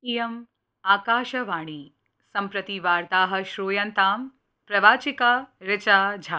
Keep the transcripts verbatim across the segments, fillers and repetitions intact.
इयम् आकाशवाणी सम्प्रति वार्ताः श्रूयन्तां प्रवाचिका ऋचा झा।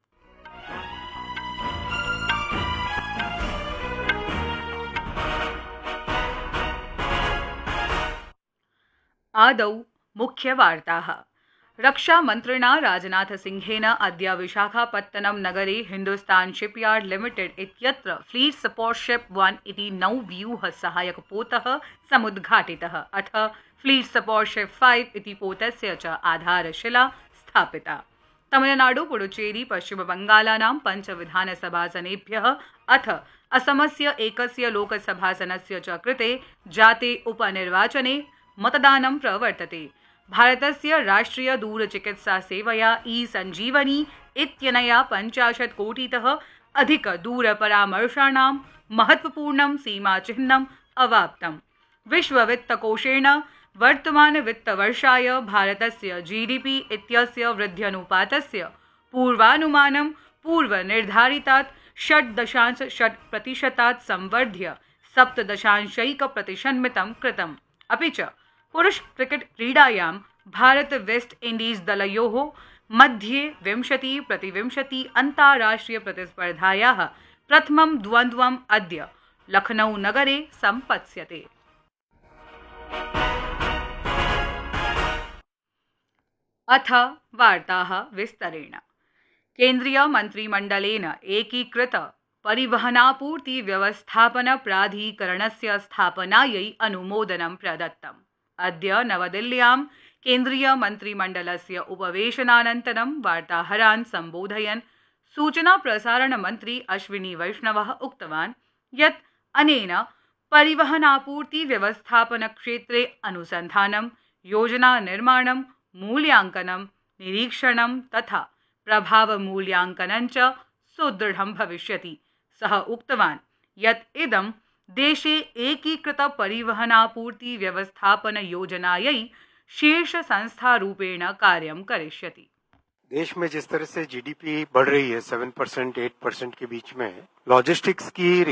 आदौ मुख्यवार्ताः। रक्षामन्त्रिणा राजनाथसिंहेन अद्य विशाखापत्तनम नगरे हिन्दुस्तान शिपयार्ड लिमिटेड इत्यत्र फ्लीट सपोर्ट शिप वन इति नौव्यूह सहायकपोतः समुद्घाटितः। अथ फ्लीट सपोर्ट शिप फाइव इति पोतस्य च आधारशिला स्थापिता। तमिलनाडु, पुडुचेरी, पश्चिमबंगालानां पञ्च विधानसभासनेभ्यः अथ असमस्य एकस्य लोकसभासनस्य च कृते जाते उपनिर्वाचने मतदानं प्रवर्तते। भारतस्य राष्ट्रिय दूरचिकित्सा सेवया ई संजीवनी इत्यनया पञ्चाशत् कोटितः अधिक दूरपरामर्शाणां महत्वपूर्णं सीमाचिह्नम् अवाप्तम्। विश्ववित्तकोषेण वर्तमान वित्तवर्षाय भारतस्य जीडीपी इत्यस्य वृद्ध्यनुपातस्य पूर्वानुमानं पूर्वनिर्धारितात् षट् दशांश षट् प्रतिशतात् संवर्ध्य सप्त दशांशैक प्रतिशन्मितं कृतम्। अपि च पुरुष क्रिकेट क्रीडायां भारत वेस्ट इंडीज दलयोः मध्ये विंशति प्रतिविंशति अन्ताराष्ट्रिय प्रतिस्पर्धायाः प्रथमं द्वन्द्वम् अद्य लखनऊ नगरे सम्पत्स्यते। अथ वार्ताः विस्तरेण। केन्द्रीय मन्त्रिमण्डलेन एकीकृत परिवहनापूर्ति व्यवस्थापन प्राधिकरणस्य स्थापनायै अनुमोदनं प्रदत्तम्। अद्य नवदिल्ल्यां केन्द्रीय मन्त्रिमण्डलस्य उपवेशनानन्तरं वार्ताहरान् सम्बोधयन् सूचना प्रसारण मन्त्री अश्विनी वैष्णवः उक्तवान् यत् अनेन परिवहनापूर्ति व्यवस्थापन क्षेत्रे अनुसन्धानं, योजना निर्माणं, मूल्यांकनं, निरीक्षणं तथा प्रभावमूल्यांकनं च सुदृढं भविष्यति। सः उक्तवान् यत् इदं देशे एकीकृत परिवहनापूर्ति व्यवस्थापन योजनायै शीर्ष संस्था रूपेण कार्यं करिष्यति। देश में जिस तरह से जीडीपी बढ़ रही है सेवन परसेंट एट परसेंट के बीच में, लॉजिस्टिक्स की